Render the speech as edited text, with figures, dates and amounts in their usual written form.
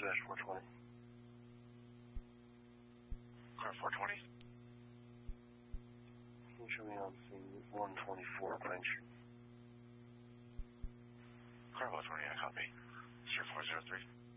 Dash 420. Car 420. Can you show me on scene 124 Pine Street? Car 420, I copy. Sir 403.